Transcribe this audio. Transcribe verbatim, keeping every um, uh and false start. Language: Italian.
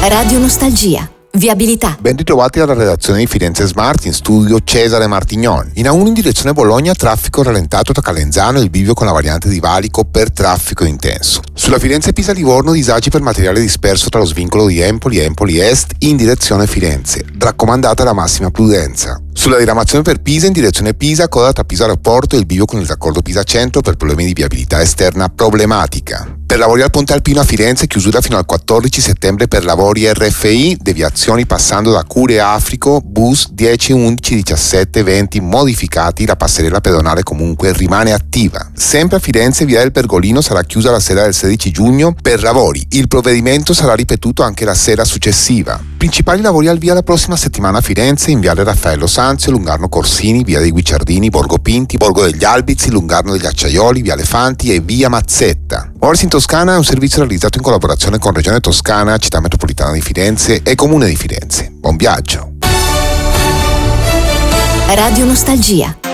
Radio Nostalgia. Viabilità. Ben ritrovati alla redazione di Firenze Smart, in studio Cesare Martignon. In A uno in direzione Bologna, traffico rallentato tra Calenzano e il bivio con la variante di Valico per traffico intenso. Sulla Firenze-Pisa-Livorno disagi per materiale disperso tra lo svincolo di Empoli e Empoli Est in direzione Firenze. Raccomandata la massima prudenza. Sulla diramazione per Pisa in direzione Pisa, coda tra Pisa Aeroporto e il bivio con il raccordo Pisa Centro per problemi di viabilità esterna problematica. Per lavori al Ponte Alpino a Firenze, chiusura fino al quattordici settembre per lavori R F I, deviazioni passando da Cure Africo, bus dieci, undici, diciassette, venti modificati, la passerella pedonale comunque rimane attiva. Sempre a Firenze, via del Pergolino sarà chiusa la sera del sedici giugno per lavori. Il provvedimento sarà ripetuto anche la sera successiva. Principali lavori al via la prossima settimana a Firenze, in viale Raffaello Sanzio, Lungarno Corsini, via dei Guicciardini, Borgo Pinti, Borgo degli Albizi, Lungarno degli Acciaioli, via Elefanti e via Mazzetta. Ors in Toscana è un servizio realizzato in collaborazione con Regione Toscana, Città Metropolitana di Firenze e Comune di Firenze. Buon viaggio! Radio Nostalgia.